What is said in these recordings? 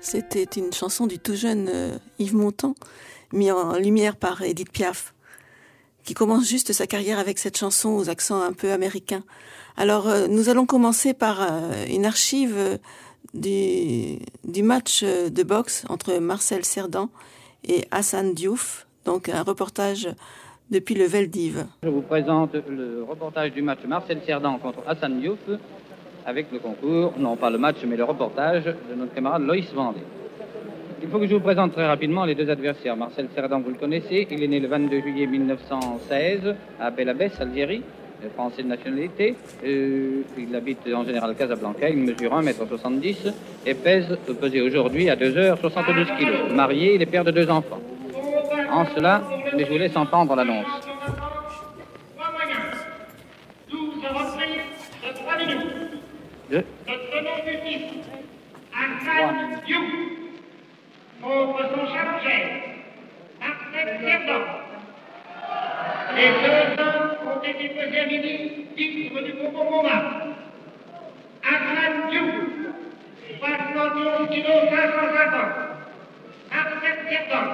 C'était une chanson du tout jeune Yves Montand, mis en lumière par Édith Piaf, qui commence juste sa carrière avec cette chanson aux accents un peu américains. Alors, nous allons commencer par une archive du match de boxe entre Marcel Cerdan et Hassan Diouf, donc un reportage depuis le Veldiv. Je vous présente le reportage du match Marcel Cerdan contre Hassan Diouf, avec le concours, non pas le match, mais le reportage de notre camarade Loïs Vendée. Il faut que je vous présente très rapidement les deux adversaires. Marcel Cerdan, vous le connaissez, il est né le 22 juillet 1916 à Belabès, Algérie, français de nationalité. Il habite en général Casablanca, il mesure 1,70 m et pèse aujourd'hui à 2h72 kg. Marié, il est père de 2 enfants. En cela, mais je vous laisse entendre l'annonce. Notre nom du titre, Hassan Diouf, contre son chargé, Marcel Cerdan. Les deux hommes ont été pesés à midi, titre du concours Montmartre. Hassan Diouf, 71 kg 550. Marcel Cerdan,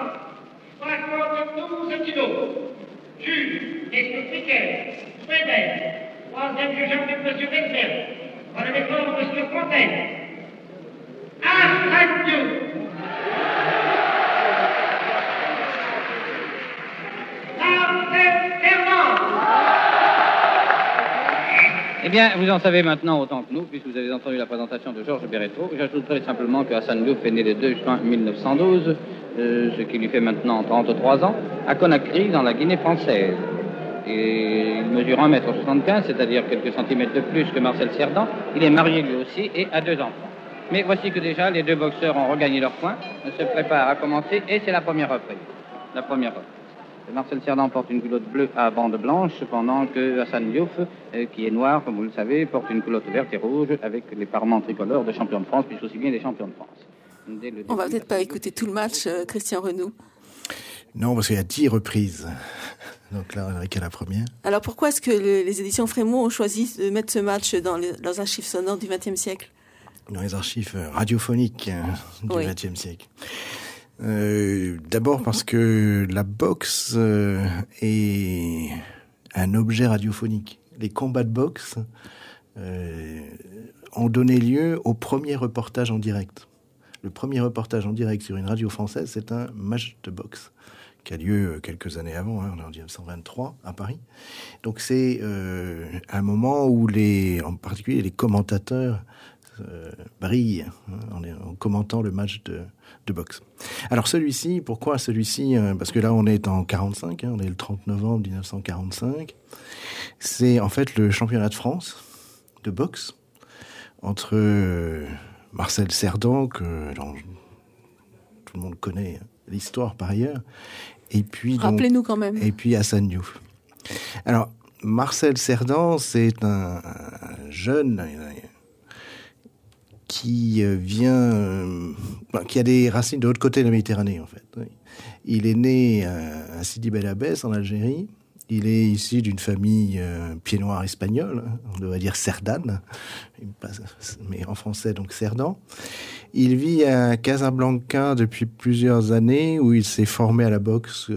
72 kg. Juge, Escofiquet, Schweder, troisième juge arbitre, M. Bexer. On le défendre, M. Fontaine. Hassan Diouf. Marcel Cerdan. Eh bien, vous en savez maintenant autant que nous, puisque vous avez entendu la présentation de Georges Bérétro. J'ajouterai simplement que Hassan Diouf est né le 2 juin 1912, ce qui lui fait maintenant 33 ans, à Conakry, dans la Guinée française. Et il mesure 1,75 m, c'est-à-dire quelques centimètres de plus que Marcel Cerdan. Il est marié lui aussi et a 2 enfants. Mais voici que déjà les deux boxeurs ont regagné leur point, se préparent à commencer et c'est la première reprise. Marcel Cerdan porte une culotte bleue à bandes blanches, pendant que Hassan Diouf, qui est noir, comme vous le savez, porte une culotte verte et rouge avec les parements tricolores de champion de France, puis aussi bien des champions de France. On va peut-être pas écouter tout le match, Christian Renaud. Non, parce qu'il y a 10 reprises. Donc là, on n'en est qu'à la première. Alors pourquoi est-ce que les éditions Frémaux ont choisi de mettre ce match dans leurs archives sonores du XXe siècle ? Dans les archives radiophoniques du XXe siècle. D'abord parce que la boxe est un objet radiophonique. Les combats de boxe ont donné lieu au premier reportage en direct. Le premier reportage en direct sur une radio française, c'est un match de boxe qui a lieu quelques années avant, on est en 1923 à Paris. Donc c'est un moment où en particulier les commentateurs brillent en commentant le match de boxe. Alors celui-ci, pourquoi celui-ci ? Parce que là on est en 45, on est le 30 novembre 1945. C'est en fait le championnat de France de boxe entre Marcel Cerdan, que tout le monde connaît l'histoire par ailleurs, et puis rappelez-nous quand même. Et puis Hassan Diouf. Alors Marcel Cerdan, c'est un jeune qui qui a des racines de l'autre côté de la Méditerranée en fait. Il est né à Sidi Bel Abbès en Algérie. Il est issu d'une famille pied noir espagnole, on devrait dire Cerdane, mais en français donc Cerdan. Il vit à Casablanca depuis plusieurs années, où il s'est formé à la boxe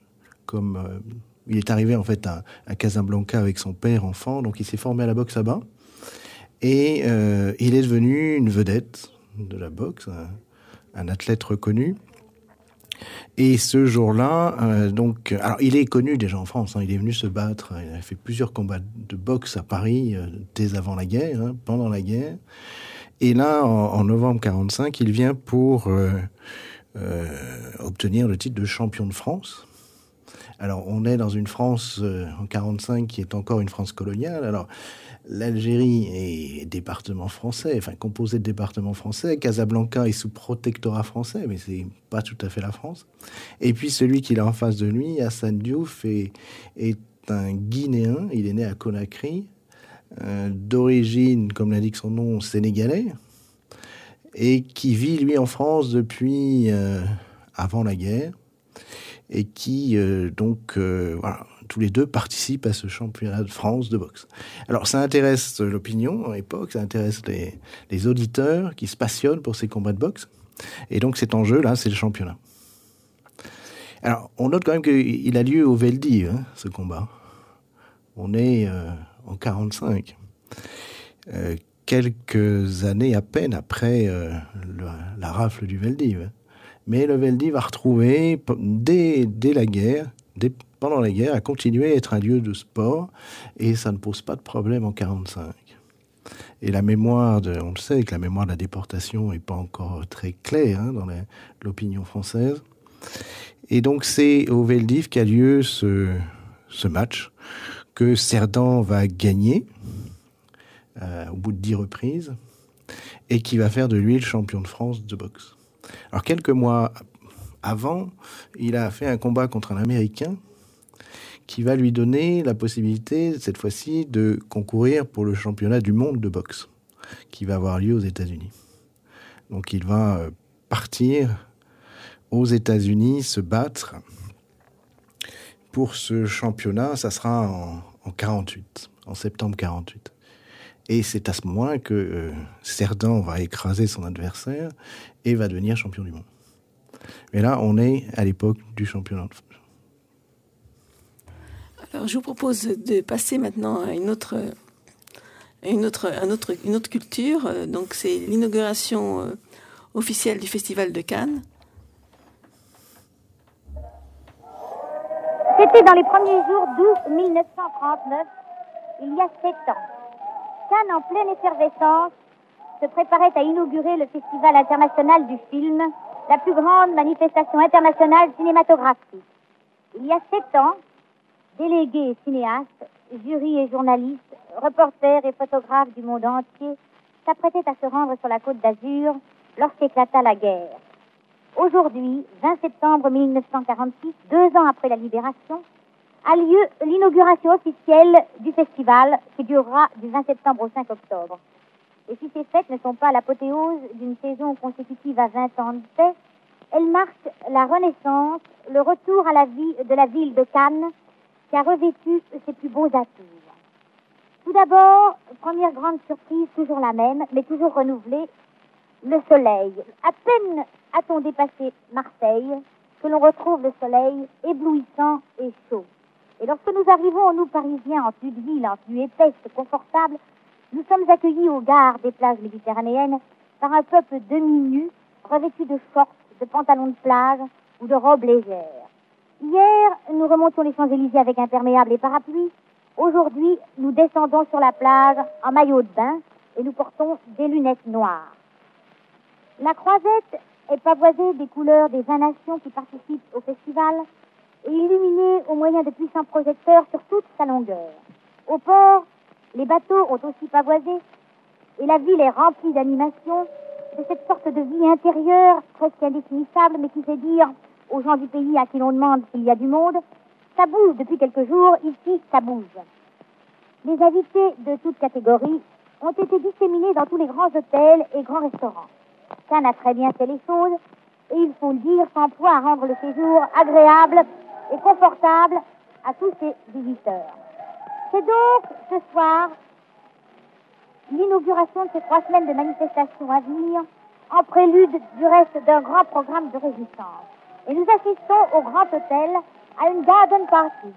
il est arrivé en fait à Casablanca avec son père enfant, donc il s'est formé à la boxe là-bas. Et il est devenu une vedette de la boxe, un athlète reconnu. Et ce jour-là, alors il est connu déjà en France, il est venu se battre, il a fait plusieurs combats de boxe à Paris dès avant la guerre, pendant la guerre. Et là, en novembre 45, il vient pour obtenir le titre de champion de France. Alors, on est dans une France en 45 qui est encore une France coloniale. Alors, l'Algérie est département français, composé de départements français. Casablanca est sous protectorat français, mais c'est pas tout à fait la France. Et puis, celui qu'il a en face de lui, Hassan Diouf, est un Guinéen. Il est né à Conakry, d'origine, comme l'indique son nom, sénégalais, et qui vit, lui, en France depuis avant la guerre. Et qui, tous les deux participent à ce championnat de France de boxe. Alors ça intéresse l'opinion à l'époque, ça intéresse les auditeurs qui se passionnent pour ces combats de boxe. Et donc cet enjeu-là, c'est le championnat. Alors on note quand même qu'il a lieu au Veldiv, ce combat. On est en 45. Quelques années à peine après la rafle du Veldiv. Mais le Veldiv a retrouvé, dès la guerre, pendant la guerre, a continué à être un lieu de sport, et ça ne pose pas de problème en 45. Et la mémoire on le sait que la mémoire de la déportation n'est pas encore très claire dans l'opinion française. Et donc c'est au Veldiv qu'a lieu ce match que Cerdan va gagner au bout de 10 reprises, et qui va faire de lui le champion de France de boxe. Alors quelques mois avant, il a fait un combat contre un Américain qui va lui donner la possibilité, cette fois-ci, de concourir pour le championnat du monde de boxe, qui va avoir lieu aux États-Unis. Donc il va partir aux États-Unis, se battre pour ce championnat. Ça sera en 48, en septembre 48. Et c'est à ce moment-là que Cerdan va écraser son adversaire et va devenir champion du monde. Mais là, on est à l'époque du championnat. Alors, je vous propose de passer maintenant à une autre culture. Donc, c'est l'inauguration officielle du Festival de Cannes. C'était dans les premiers jours d'août 1939, il y a 7 ans. Cannes, en pleine effervescence, se préparait à inaugurer le Festival international du film, la plus grande manifestation internationale cinématographique. Il y a 7 ans, délégués et cinéastes, jurys et journalistes, reporters et photographes du monde entier s'apprêtaient à se rendre sur la Côte d'Azur lorsqu'éclata la guerre. Aujourd'hui, 20 septembre 1946, 2 ans après la libération, a lieu l'inauguration officielle du festival qui durera du 20 septembre au 5 octobre. Et si ces fêtes ne sont pas l'apothéose d'une saison consécutive à 20 ans de paix, elles marquent la renaissance, le retour à la vie de la ville de Cannes qui a revêtu ses plus beaux atours. Tout d'abord, première grande surprise, toujours la même, mais toujours renouvelée, le soleil. À peine a-t-on dépassé Marseille que l'on retrouve le soleil éblouissant et chaud. Et lorsque nous arrivons, nous Parisiens, en tenue de ville, en tenue épaisse, confortable, nous sommes accueillis aux gares des plages méditerranéennes par un peuple demi-nu, revêtu de shorts, de pantalons de plage ou de robes légères. Hier, nous remontions les Champs-Élysées avec imperméables et parapluies. Aujourd'hui, nous descendons sur la plage en maillot de bain et nous portons des lunettes noires. La Croisette est pavoisée des couleurs des 20 nations qui participent au festival et illuminée au moyen de puissants projecteurs sur toute sa longueur. Au port, les bateaux ont aussi pavoisé et la ville est remplie d'animation, de cette sorte de vie intérieure presque indéfinissable, mais qui fait dire aux gens du pays à qui l'on demande s'il y a du monde, ça bouge depuis quelques jours, ici ça bouge. Les invités de toutes catégories ont été disséminés dans tous les grands hôtels et grands restaurants. Cannes a très bien fait les choses et il faut le dire, s'emploie à rendre le séjour agréable et confortable à tous ses visiteurs. C'est donc ce soir l'inauguration de ces 3 semaines de manifestations à venir, en prélude du reste d'un grand programme de résistance. Et nous assistons au Grand Hôtel à une garden party.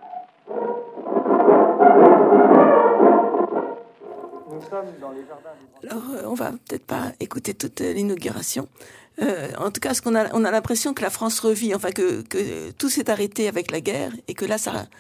Nous sommes dans les jardins du Grand. Alors, on va peut-être pas écouter toute l'inauguration. En tout cas, on a l'impression que la France revit, enfin que tout s'est arrêté avec la guerre et que là,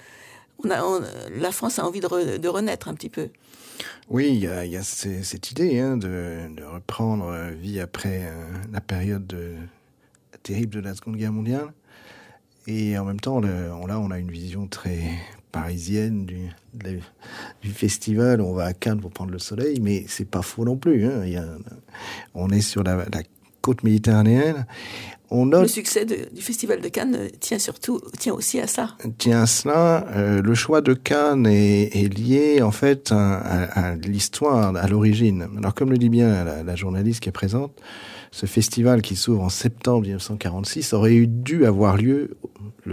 la France a envie de renaître un petit peu. Oui, il y a cette idée de reprendre vie après la période terrible de la Seconde Guerre mondiale. Et en même temps, on a une vision très parisienne du festival. On va à Cannes pour prendre le soleil, mais c'est pas faux non plus. On est sur la côte méditerranéenne. Le succès du Festival de Cannes tient aussi à ça. Tient à cela. Le choix de Cannes est lié en fait à l'histoire, à l'origine. Alors comme le dit bien la journaliste qui est présente, ce festival qui s'ouvre en septembre 1946 aurait dû avoir lieu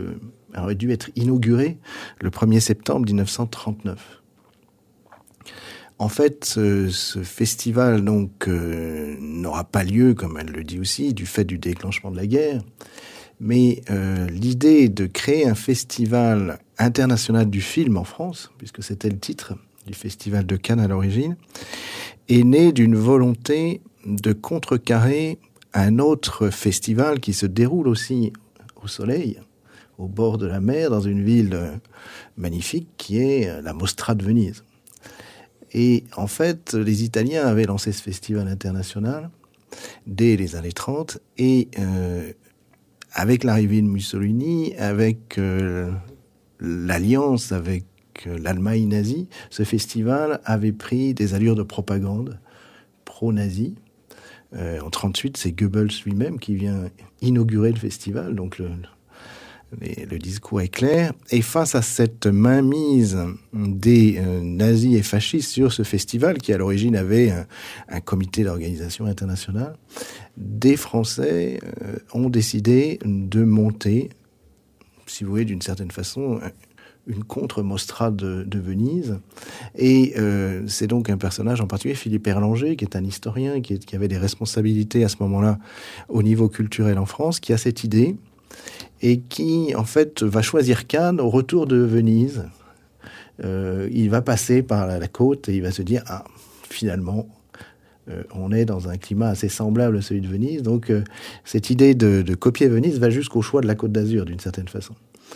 aurait dû être inauguré le 1er septembre 1939. En fait, ce festival donc n'aura pas lieu, comme elle le dit aussi, du fait du déclenchement de la guerre. Mais l'idée de créer un festival international du film en France, puisque c'était le titre du festival de Cannes à l'origine, est née d'une volonté de contrecarrer un autre festival qui se déroule aussi au soleil, au bord de la mer, dans une ville magnifique qui est la Mostra de Venise. Et en fait, les Italiens avaient lancé ce festival international dès les années 30 et avec l'arrivée de Mussolini, avec l'alliance avec l'Allemagne nazie, ce festival avait pris des allures de propagande pro-nazie. En 1938, c'est Goebbels lui-même qui vient inaugurer le festival, donc le discours est clair. Et face à cette mainmise des nazis et fascistes sur ce festival, qui à l'origine avait un comité d'organisation internationale, des Français ont décidé de monter, si vous voulez, d'une certaine façon, une contre-Mostra de Venise. Et c'est donc un personnage en particulier, Philippe Erlanger, qui est un historien, qui avait des responsabilités à ce moment-là au niveau culturel en France, qui a cette idée et qui, en fait, va choisir Cannes au retour de Venise. Il va passer par la côte et il va se dire « Ah, finalement, on est dans un climat assez semblable à celui de Venise. » Donc, cette idée de copier Venise va jusqu'au choix de la Côte d'Azur, d'une certaine façon.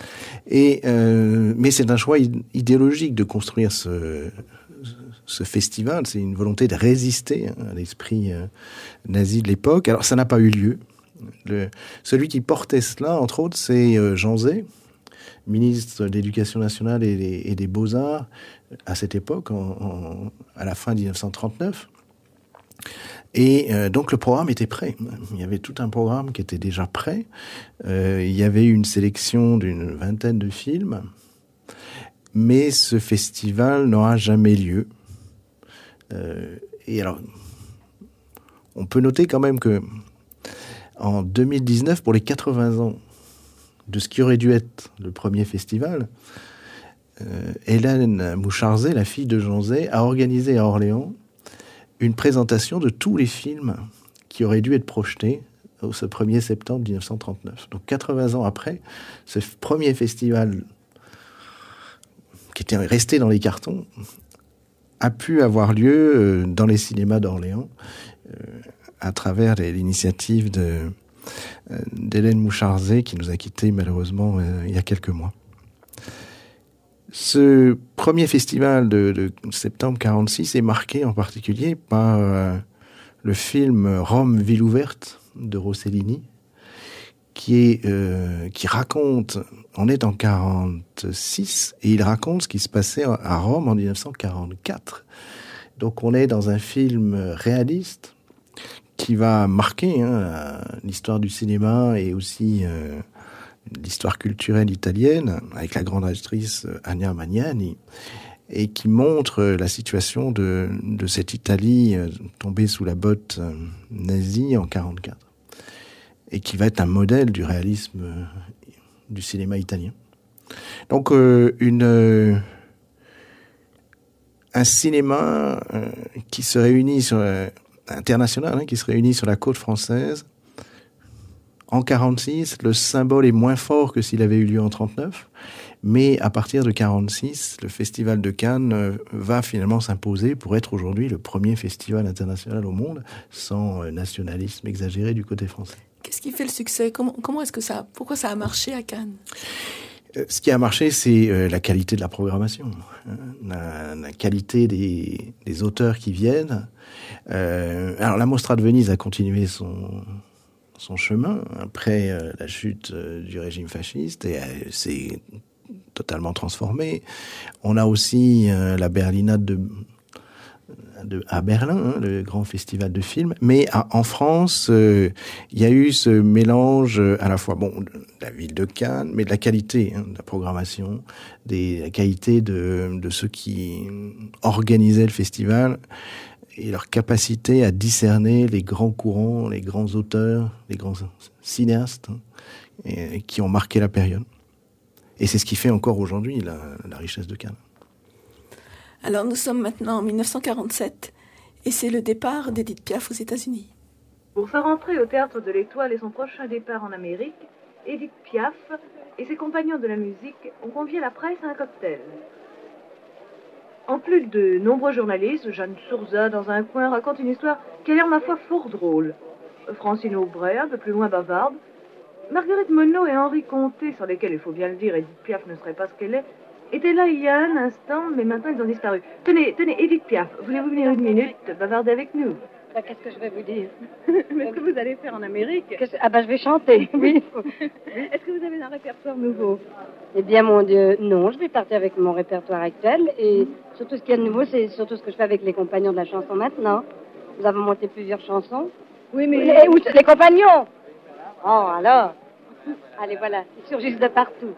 Mais c'est un choix idéologique de construire ce festival. C'est une volonté de résister à l'esprit nazi de l'époque. Alors, ça n'a pas eu lieu. Celui qui portait cela, entre autres, c'est Jean Zay, ministre de l'Éducation nationale et des Beaux-Arts à cette époque, à la fin 1939. Et donc le programme était prêt. Il y avait tout un programme qui était déjà prêt. Il y avait une sélection d'une vingtaine de films, mais ce festival n'aura jamais lieu. Et alors, on peut noter quand même que en 2019, pour les 80 ans de ce qui aurait dû être le premier festival, Hélène Moucharzé, la fille de Jean Zay, a organisé à Orléans une présentation de tous les films qui auraient dû être projetés ce 1er septembre 1939. Donc 80 ans après, ce premier festival qui était resté dans les cartons a pu avoir lieu dans les cinémas d'Orléans à travers l'initiative d'Hélène Moucharzé, qui nous a quittés malheureusement il y a quelques mois. Ce premier festival de septembre 1946 est marqué en particulier par le film Rome, ville ouverte de Rossellini, qui raconte, on est en 1946, et il raconte ce qui se passait à Rome en 1944. Donc on est dans un film réaliste qui va marquer l'histoire du cinéma et aussi l'histoire culturelle italienne, avec la grande actrice Ania Magnani, et qui montre la situation de cette Italie tombée sous la botte nazie en 1944, et qui va être un modèle du réalisme du cinéma italien. Donc un cinéma qui se réunit international, qui se réunit sur la côte française. En 1946, le symbole est moins fort que s'il avait eu lieu en 1939, mais à partir de 1946, le Festival de Cannes va finalement s'imposer pour être aujourd'hui le premier festival international au monde, sans nationalisme exagéré du côté français. Qu'est-ce qui fait le succès ? Pourquoi ça a marché à Cannes ? Ce qui a marché, c'est la qualité de la programmation, la qualité des auteurs qui viennent. Alors la Mostra de Venise a continué son chemin après la chute du régime fasciste et s'est totalement transformée. On a aussi la Berlinade à Berlin, le grand festival de films. Mais en France, il y a eu ce mélange à la fois, de la ville de Cannes, mais de la qualité de la programmation, la qualité de ceux qui organisaient le festival et leur capacité à discerner les grands courants, les grands auteurs, les grands cinéastes qui ont marqué la période. Et c'est ce qui fait encore aujourd'hui la richesse de Cannes. Alors nous sommes maintenant en 1947 et c'est le départ d'Édith Piaf aux États-Unis. Pour faire entrer au Théâtre de l'Étoile et son prochain départ en Amérique, Édith Piaf et ses compagnons de la musique ont convié la presse à un cocktail. En plus de nombreux journalistes, Jeanne Sourzat, dans un coin, raconte une histoire qui a l'air, ma foi, fort drôle. Francine Aubray, un peu plus loin bavarde. Marguerite Monod et Henri Comté, sur lesquels, il faut bien le dire, Édith Piaf ne serait pas ce qu'elle est, étaient là il y a un instant, mais maintenant ils ont disparu. Tenez, Édith Piaf, voulez-vous venir une minute bavarder avec nous? Qu'est-ce que je vais vous dire? Mais ce que vous allez faire en Amérique? Je vais chanter, oui. Est-ce que vous avez un répertoire nouveau? Eh bien, mon Dieu, non, je vais partir avec mon répertoire actuel. Et surtout, ce qu'il y a de nouveau, c'est surtout ce que je fais avec les compagnons de la chanson maintenant. Nous avons monté plusieurs chansons. Oui, mais... Les compagnons! Oh, alors? Allez, voilà, ils surgissent de partout.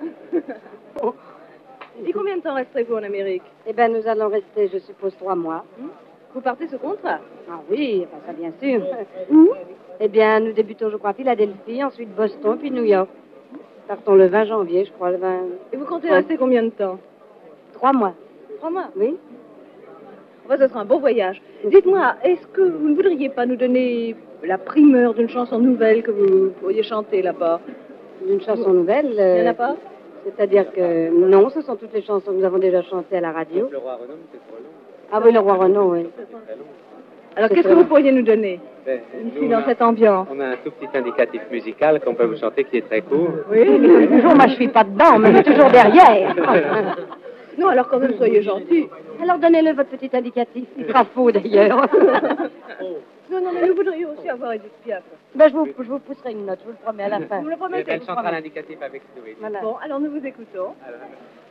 Et combien de temps resterez-vous en Amérique? Eh bien, nous allons rester, je suppose, 3 mois. Vous partez sous contrat? Ah oui, ça bien sûr. Où? Eh bien, nous débutons, je crois, à Philadelphie, ensuite Boston, puis New York. Partons le 20 janvier, je crois, le 20... Et vous comptez rester combien de temps? 3 mois. 3 mois? Oui. Enfin, ce sera un beau voyage. Dites-moi, est-ce que vous ne voudriez pas nous donner la primeur d'une chanson nouvelle que vous pourriez chanter là-bas? D'une chanson nouvelle? Il n'y en a pas? C'est-à-dire que, non, ce sont toutes les chansons que nous avons déjà chantées à la radio. Le Roi Renaud, c'est trop long. Ah oui, le Roi Renaud, oui. Alors, qu'est-ce que vous pourriez nous donner ici, dans cette ambiance? On a un tout petit indicatif musical qu'on peut vous chanter qui est très court. Oui, toujours, moi je suis pas dedans, mais je suis toujours derrière. Non, alors quand même, soyez gentil. Alors donnez-le votre petit indicatif. Il sera faux d'ailleurs. Non, mais nous voudrions aussi avoir Édith Piaf. Ben, je vous pousserai une note, je vous le promets à la fin. Vous me le promettez? Elle chantera l'indicatif avec nous. Voilà. Bon, alors nous vous écoutons. Alors,